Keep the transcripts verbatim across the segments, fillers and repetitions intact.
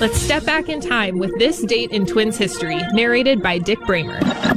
Let's step back in time with this date in Twins history, narrated by Dick Bramer.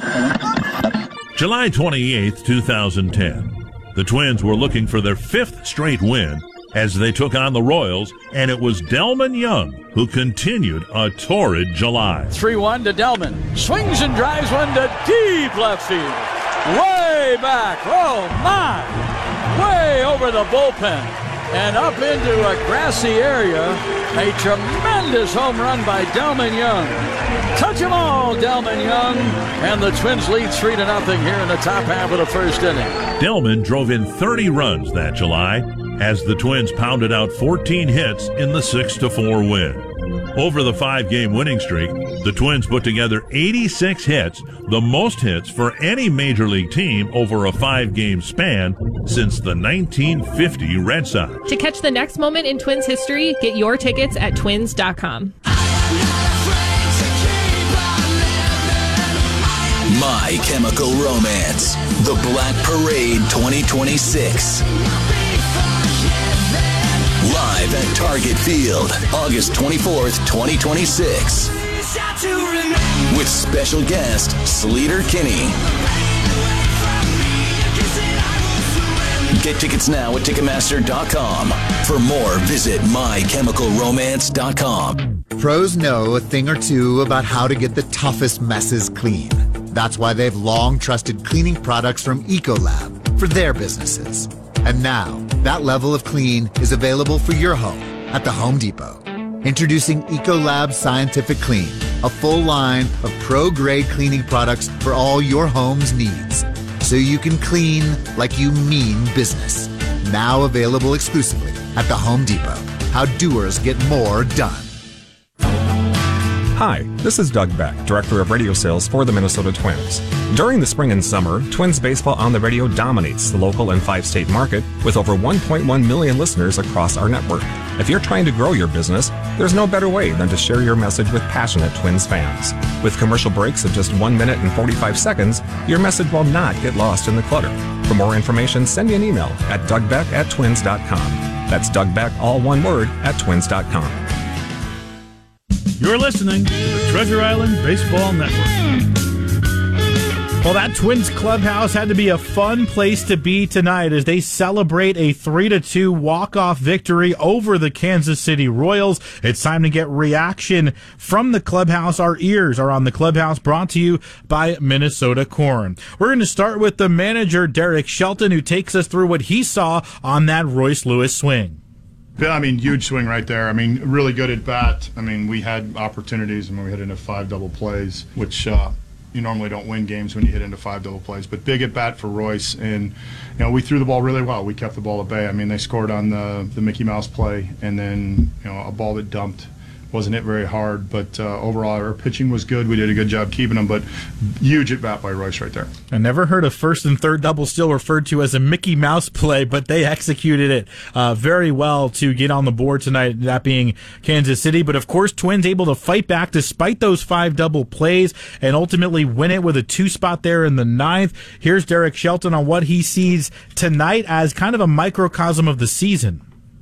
July twenty-eighth, twenty ten. The Twins were looking for their fifth straight win as they took on the Royals, and it was Delmon Young who continued a torrid July. three one to Delmon. Swings and drives one to deep left field. Way back. Oh, my. Way over the bullpen and up into a grassy area. A tremendous home run by Delmon Young. Touch 'em all, Delmon Young. And the Twins lead three to nothing here in the top half of the first inning. Delmon drove in thirty runs that July as the Twins pounded out fourteen hits in the six to four win. Over the five-game winning streak, the Twins put together eighty-six hits, the most hits for any Major League team over a five-game span since the nineteen fifty Red Sox. To catch the next moment in Twins history, get your tickets at twins dot com. My Chemical Romance, The Black Parade twenty twenty-six. Live at Target Field, August twenty-fourth, twenty twenty-six. With special guest, Sleater Kinney. Get tickets now at Ticketmaster dot com. For more, visit My Chemical Romance dot com. Pros know a thing or two about how to get the toughest messes clean. That's why they've long trusted cleaning products from Ecolab for their businesses. And now, that level of clean is available for your home at the Home Depot. Introducing Ecolab Scientific Clean, a full line of pro-grade cleaning products for all your home's needs. So you can clean like you mean business. Now available exclusively at the Home Depot. How doers get more done. Hi, this is Doug Beck, Director of Radio Sales for the Minnesota Twins. During the spring and summer, Twins baseball on the radio dominates the local and five-state market with over one point one million listeners across our network. If you're trying to grow your business, there's no better way than to share your message with passionate Twins fans. With commercial breaks of just one minute and forty-five seconds, your message will not get lost in the clutter. For more information, send me an email at dougbeck at twins dot com. That's Doug Beck, all one word, at twins dot com. You're listening to the Treasure Island Baseball Network. Well, that Twins clubhouse had to be a fun place to be tonight as they celebrate a three to two walk-off victory over the Kansas City Royals. It's time to get reaction from the clubhouse. Our ears are on the clubhouse, brought to you by Minnesota Corn. We're going to start with the manager, Derek Shelton, who takes us through what he saw on that Royce Lewis swing. Yeah, I mean, huge swing right there. I mean, really good at bat. I mean, we had opportunities. I mean, we hit into five double plays, which uh, you normally don't win games when you hit into five double plays. But big at bat for Royce, and you know, we threw the ball really well. We kept the ball at bay. I mean, they scored on the the Mickey Mouse play, and then you know, a ball that dumped. Wasn't hit very hard, but uh, overall our pitching was good. We did a good job keeping them, but huge at bat by Royce right there. I never heard a first and third double still referred to as a Mickey Mouse play, but they executed it uh, very well to get on the board tonight, that being Kansas City. But of course, Twins able to fight back despite those five double plays and ultimately win it with a two spot there in the ninth. Here's Derek Shelton on what he sees tonight as kind of a microcosm of the season.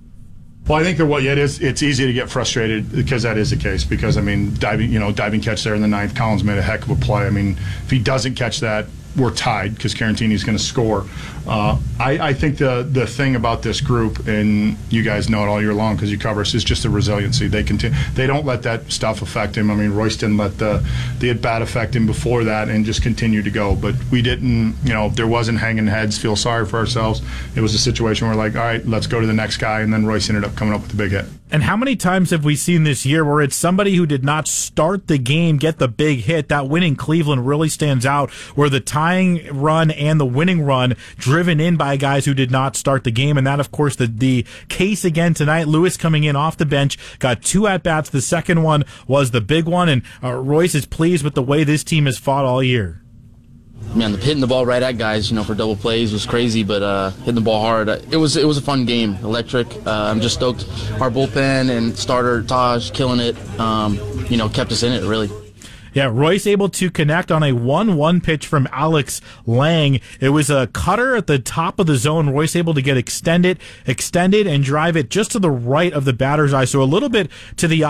Well, I think that what it is, it's easy to get frustrated because that is the case. Because I mean, diving, you know, diving catch there in the ninth. Collins made a heck of a play. I mean, if he doesn't catch that, we're tied because Carantini's going to score. Uh, I, I think the the thing about this group, and you guys know it all year long because you cover us, is just the resiliency. They continue. They don't let that stuff affect him. I mean, Royce didn't let the the at bat affect him before that, and just continued to go. But we didn't. You know, there wasn't hanging heads, feel sorry for ourselves. It was a situation where we're like, all right, let's go to the next guy, and then Royce ended up coming up with the big hit. And how many times have we seen this year where it's somebody who did not start the game get the big hit? That win in Cleveland really stands out, where the tying run and the winning run driven in by guys who did not start the game. And that, of course, the, the case again tonight. Lewis coming in off the bench, got two at-bats. The second one was the big one, and uh, Royce is pleased with the way this team has fought all year. Man, hitting the ball right at guys, you know, for double plays was crazy, but uh, hitting the ball hard, it was it was a fun game, electric. Uh, I'm just stoked. Our bullpen and starter Taj killing it, um, you know, kept us in it really. Yeah, Royce able to connect on a one one pitch from Alex Lang. It was a cutter at the top of the zone. Royce able to get extended, extended and drive it just to the right of the batter's eye, so a little bit to the